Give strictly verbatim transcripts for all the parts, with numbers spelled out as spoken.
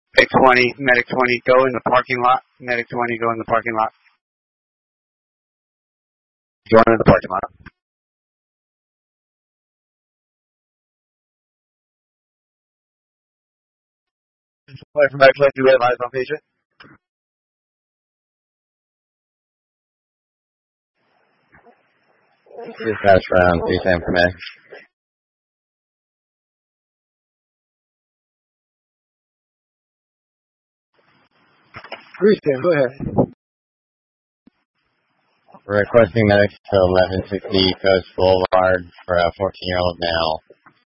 Medic twenty, Medic twenty, go in the parking lot. Medic twenty, go in the parking lot. Join in the parking lot. Play for Medic twenty, do we have eyes on patient? Dispatch round, three ten for Medic. Three ten, go ahead. We're requesting medics to eleven sixty Coast Boulevard for a fourteen-year-old male.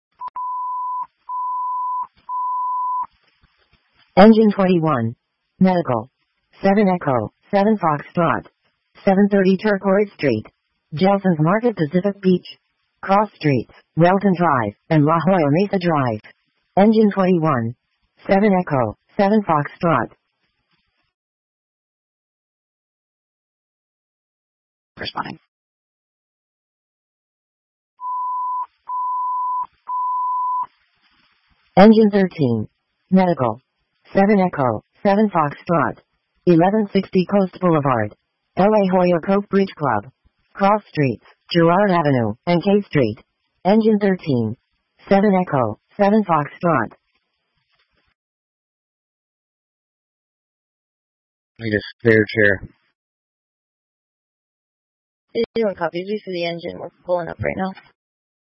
Engine twenty-one. Medical. seven Echo, seven Foxtrot. seven thirty Turquoise Street. Jelson's Market, Pacific Beach. Cross Streets, Welton Drive, and La Jolla Mesa Drive. Engine twenty-one. seven Echo, seven Foxtrot. Responding. Engine thirteen. Medical. seven Echo, seven Foxtrot. eleven sixty Coast Boulevard. L A Hoyer Cove Bridge Club. Cross Streets, Girard Avenue, and K Street. Engine thirteen. seven Echo, seven Foxtrot. We just cleared here. You don't copy. We see the engine. We're pulling up right now.